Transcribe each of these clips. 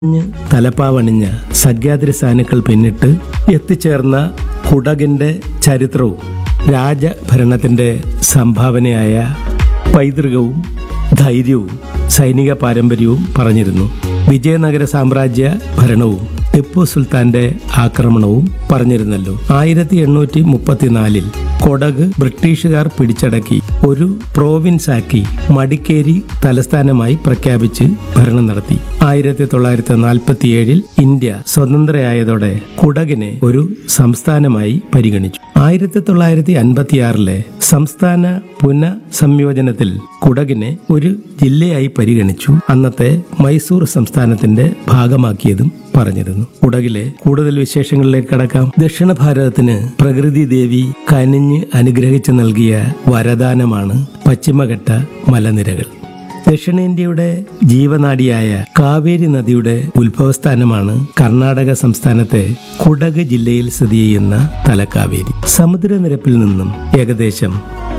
തലപ്പാവണിഞ്ഞ സഖ്യാദ്രി സാനുക്കൾ പിന്നിട്ട് എത്തിച്ചേർന്ന കുടകിന്റെ ചരിത്രവും രാജഭരണത്തിന്റെ സംഭാവനയായ പൈതൃകവും ധൈര്യവും സൈനിക പാരമ്പര്യവും പറഞ്ഞിരുന്നു. വിജയനഗര സാമ്രാജ്യ ഭരണവും ടിപ്പു സുൽത്താന്റെ ആക്രമണവും പറഞ്ഞിരുന്നല്ലോ. 1834 കൊടക് ബ്രിട്ടീഷുകാർ പിടിച്ചടക്കി ഒരു പ്രോവിൻസാക്കി മടിക്കേരി തലസ്ഥാനമായി പ്രഖ്യാപിച്ച് ഭരണം നടത്തി. 1947 ഇന്ത്യ സ്വതന്ത്രയായതോടെ കുടകിനെ ഒരു സംസ്ഥാനമായി പരിഗണിച്ചു. 1956 സംസ്ഥാന പുനഃസംയോജനത്തിൽ കുടകിനെ ഒരു ജില്ലയായി പരിഗണിച്ചു. അന്നത്തെ മൈസൂർ സംസ്ഥാനത്തിന്റെ ഭാഗമാക്കിയതും പറഞ്ഞിരുന്നു. കുടകിലെ കൂടുതൽ വിശേഷങ്ങളിലേക്ക് കടക്കാം. ദക്ഷിണ ഭാരതത്തിന് പ്രകൃതി ദേവി കനിഞ്ഞ് അനുഗ്രഹിച്ചു നൽകിയ വരദാനമാണ് പശ്ചിമഘട്ട മലനിരകൾ. ദക്ഷിണേന്ത്യയുടെ ജീവനാഡിയായ കാവേരി നദിയുടെ ഉത്ഭവസ്ഥാനമാണ് കർണാടക സംസ്ഥാനത്തെ കുടക് ജില്ലയിൽ സ്ഥിതി ചെയ്യുന്ന തലക്കാവേരി. സമുദ്രനിരപ്പിൽ നിന്നും ഏകദേശം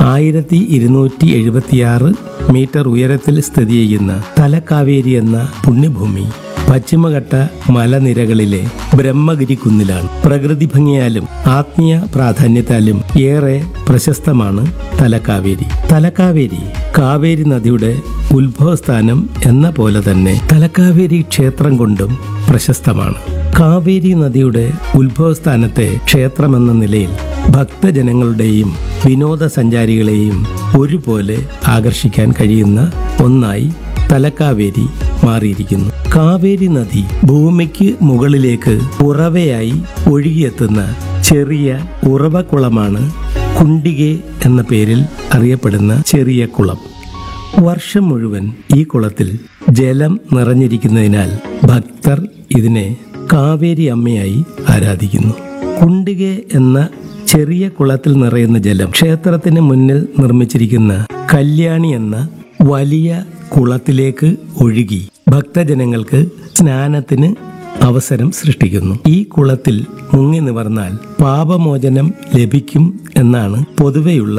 1276 മീറ്റർ ഉയരത്തിൽ സ്ഥിതി ചെയ്യുന്ന തലക്കാവേരി എന്ന പുണ്യഭൂമി പശ്ചിമഘട്ട മലനിരകളിലെ ബ്രഹ്മഗിരി കുന്നിലാണ്. പ്രകൃതി ഭംഗിയാലും ആത്മീയ പ്രാധാന്യത്താലും ഏറെ പ്രശസ്തമാണ് തലക്കാവേരി. തലക്കാവേരി കാവേരി നദിയുടെ ഉത്ഭവസ്ഥാനം എന്ന പോലെ തന്നെ തലക്കാവേരി ക്ഷേത്രം കൊണ്ടും പ്രശസ്തമാണ്. കാവേരി നദിയുടെ ഉത്ഭവസ്ഥാനത്തെ ക്ഷേത്രമെന്ന നിലയിൽ ഭക്തജനങ്ങളുടെയും വിനോദസഞ്ചാരികളെയും ഒരുപോലെ ആകർഷിക്കാൻ കഴിയുന്ന ഒന്നായി തലക്കാവേരി മാറിയിരിക്കുന്നു. കാവേരി നദി ഭൂമിക്ക് മുകളിലേക്ക് ഉറവയായി ഒഴുകിയെത്തുന്ന ചെറിയ ഉറവക്കുളമാണ് കുണ്ടികെ എന്ന പേരിൽ അറിയപ്പെടുന്ന ചെറിയ കുളം. വർഷം മുഴുവൻ ഈ കുളത്തിൽ ജലം നിറഞ്ഞിരിക്കുന്നതിനാൽ ഭക്തർ ഇതിനെ കാവേരി അമ്മയായി ആരാധിക്കുന്നു. കുണ്ടികെ എന്ന ചെറിയ കുളത്തിൽ നിറയുന്ന ജലം ക്ഷേത്രത്തിന് മുന്നിൽ നിർമ്മിച്ചിരിക്കുന്ന കല്യാണി എന്ന വലിയ കുളത്തിലേക്ക് ഒഴുകി ഭക്തജനങ്ങൾക്ക് സ്നാനത്തിന് അവസരം സൃഷ്ടിക്കുന്നു. ഈ കുളത്തിൽ മുങ്ങി നിവർന്നാൽ പാപമോചനം ലഭിക്കും എന്നാണ് പൊതുവെയുള്ള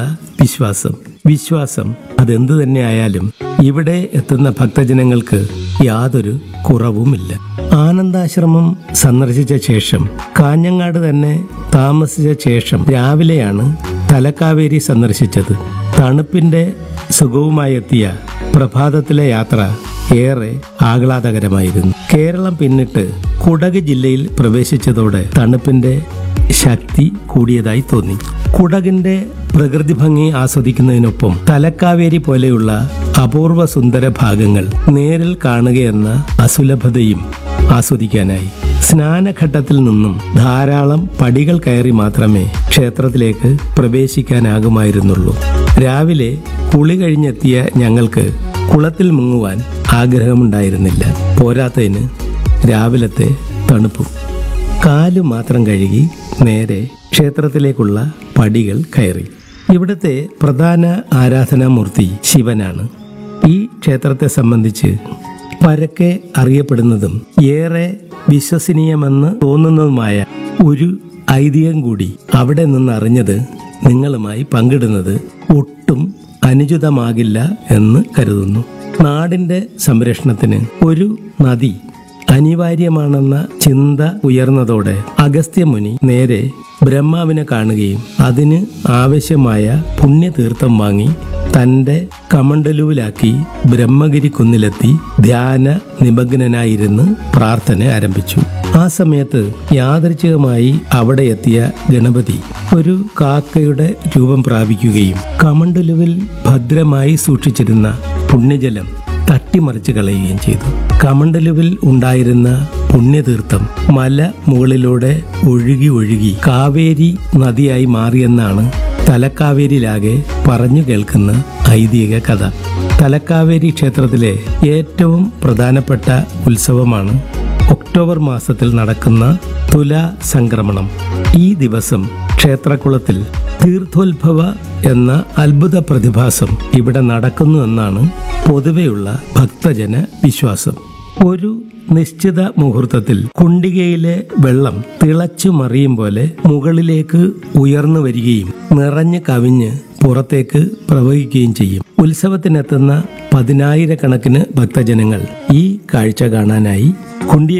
വിശ്വാസം അതെന്തു തന്നെയായാലും ഇവിടെ എത്തുന്ന ഭക്തജനങ്ങൾക്ക് യാതൊരു കുറവുമില്ല. ആനന്ദാശ്രമം സന്ദർശിച്ച ശേഷം കാഞ്ഞങ്ങാട് തന്നെ താമസിച്ച ശേഷം രാവിലെയാണ് തലക്കാവേരി സന്ദർശിച്ചത്. തണുപ്പിന്റെ സുഖവുമായി എത്തിയ പ്രഭാതത്തിലെ യാത്ര ഏറെ ആഹ്ലാദകരമായിരുന്നു. കേരളം പിന്നിട്ട് കുടക് ജില്ലയിൽ പ്രവേശിച്ചതോടെ തണുപ്പിന്റെ ശക്തി കൂടിയതായി തോന്നി. കുടകിന്റെ പ്രകൃതി ഭംഗി ആസ്വദിക്കുന്നതിനൊപ്പം തലക്കാവേരി പോലെയുള്ള അപൂർവ സുന്ദര ഭാഗങ്ങൾ നേരിൽ കാണുകയെന്ന അസുലഭതയും ആസ്വദിക്കാനായി. സ്നാനഘട്ടത്തിൽ നിന്നും ധാരാളം പടികൾ കയറി മാത്രമേ ക്ഷേത്രത്തിലേക്ക് പ്രവേശിക്കാനാകുമായിരുന്നുള്ളൂ. രാവിലെ കുളി കഴിഞ്ഞെത്തിയ ഞങ്ങൾക്ക് കുളത്തിൽ മുങ്ങുവാൻ ആഗ്രഹമുണ്ടായിരുന്നില്ല. പോരാത്തതിന് രാവിലത്തെ തണുപ്പും. കാലു മാത്രം കഴുകി നേരെ ക്ഷേത്രത്തിലേക്കുള്ള പടികൾ കയറി. ഇവിടുത്തെ പ്രധാന ആരാധനാമൂർത്തി ശിവനാണ്. ഈ ക്ഷേത്രത്തെ സംബന്ധിച്ച് പരക്കെ അറിയപ്പെടുന്നതും ഏറെ വിശ്വസനീയമെന്ന് തോന്നുന്നതുമായ ഒരു ഐതിഹ്യം കൂടി അവിടെ നിന്ന് അറിഞ്ഞത് നിങ്ങളുമായി പങ്കിടുന്നത് ഒട്ടും അനുചിതമാകില്ല എന്ന് കരുതുന്നു. നാടിന്റെ സംരക്ഷണത്തിന് ഒരു നദി അനിവാര്യമാണെന്ന ചിന്ത ഉയർന്നതോടെ അഗസ്ത്യമുനി നേരെ ബ്രഹ്മാവിനെ കാണുകയും അതിന് ആവശ്യമായ പുണ്യതീർത്ഥം വാങ്ങി തന്റെ കമണ്ടലുവിലാക്കി ബ്രഹ്മഗിരി കുന്നിലെത്തി ധ്യാന നിമഗ്നനായിരുന്ന് പ്രാർത്ഥന ആരംഭിച്ചു. ആ സമയത്ത് യാദൃച്ഛികമായി അവിടെ എത്തിയ ഗണപതി ഒരു കാക്കയുടെ രൂപം പ്രാപിക്കുകയും കമണ്ടലുവിൽ ഭദ്രമായി സൂക്ഷിച്ചിരുന്ന പുണ്യജലം തട്ടിമറിച്ച് കളയുകയും ചെയ്തു. കമണ്ടലുവിൽ ഉണ്ടായിരുന്ന പുണ്യതീർത്ഥം മല മുകളിലൂടെ ഒഴുകി കാവേരി നദിയായി മാറിയെന്നാണ് തലക്കാവേരിയിലാകെ പറഞ്ഞു കേൾക്കുന്ന ഐതിഹ്യ കഥ. തലക്കാവേരി ക്ഷേത്രത്തിലെ ഏറ്റവും പ്രധാനപ്പെട്ട ഉത്സവമാണ് ഒക്ടോബർ മാസത്തിൽ നടക്കുന്ന തുലാ സംക്രമണം. ഈ ദിവസം ക്ഷേത്രക്കുളത്തിൽ തീർത്ഥോത്ഭവ എന്ന അത്ഭുത പ്രതിഭാസം ഇവിടെ നടക്കുന്നു എന്നാണ് പൊതുവെയുള്ള ഭക്തജന വിശ്വാസം. ഒരു നിശ്ചിത മുഹൂർത്തത്തിൽ കുണ്ടികയിലെ വെള്ളം തിളച്ചു മറിയും പോലെ മുകളിലേക്ക് ഉയർന്നു വരികയും നിറഞ്ഞു കവിഞ്ഞ് പുറത്തേക്ക് പ്രവഹിക്കുകയും ചെയ്യും. ഉത്സവത്തിനെത്തുന്ന 10,000 കണക്കിന് ഭക്തജനങ്ങൾ ഈ കാഴ്ച കാണാനായി കുണ്ടിയ